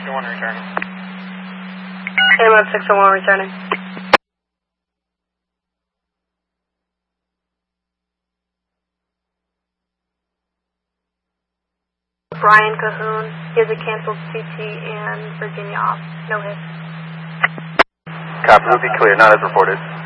601 returning. KMF 601 returning. Brian Cahoon, he has a canceled CT and Virginia off. No hits. Copy, will be clear, not as reported.